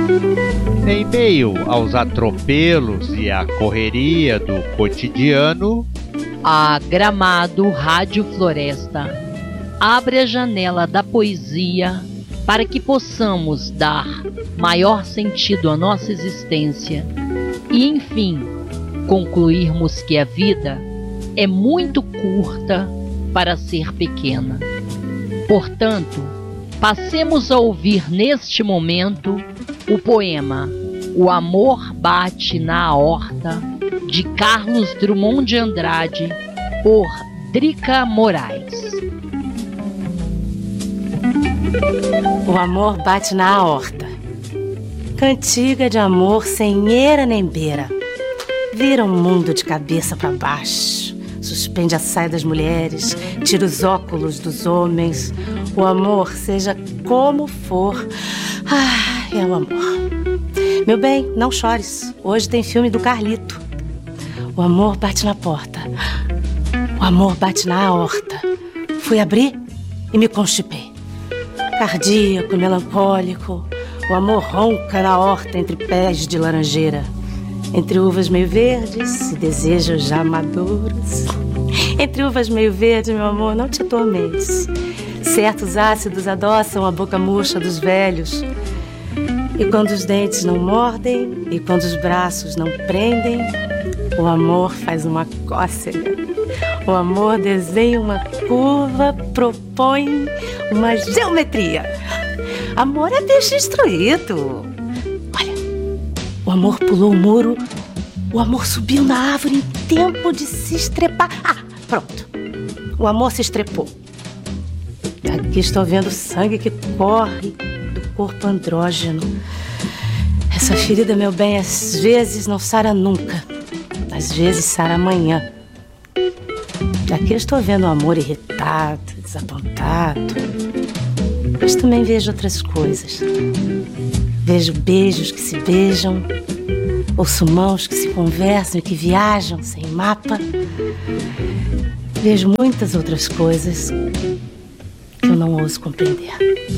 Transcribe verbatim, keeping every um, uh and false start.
Em meio aos atropelos e à correria do cotidiano, a Gramado Rádio Floresta abre a janela da poesia para que possamos dar maior sentido à nossa existência e, enfim, concluirmos que a vida é muito curta para ser pequena. Portanto, passemos a ouvir neste momento o poema O Amor Bate na Aorta, de Carlos Drummond de Andrade, por Drica Moraes. O amor bate na aorta, cantiga de amor sem eira nem beira. Vira o mundo de cabeça para baixo, suspende a saia das mulheres, tira os óculos dos homens. O amor, seja como for, ah, é o amor. Meu bem, não chores, hoje tem filme do Carlito. O amor bate na porta, o amor bate na aorta. Fui abrir e me constipei. Cardíaco, melancólico, o amor ronca na horta entre pés de laranjeira, entre uvas meio verdes e desejos já maduros. Entre uvas meio verdes, meu amor, não te atormentes. Certos ácidos adoçam a boca murcha dos velhos. E quando os dentes não mordem e quando os braços não prendem, o amor faz uma cócega. O amor desenha uma curva, propõe uma geometria. Amor é peixe instruído. Olha, o amor pulou o muro, o amor subiu na árvore em tempo de se estrepar. Ah, pronto. O amor se estrepou. Aqui estou vendo o sangue que corre do corpo andrógeno. Essa ferida, meu bem, às vezes não sara nunca. Às vezes sara amanhã. Aqui eu estou vendo o amor irritado, desapontado. Mas também vejo outras coisas. Vejo beijos que se beijam, ouço mãos que se conversam e que viajam sem mapa. Vejo muitas outras coisas que eu não ouso compreender.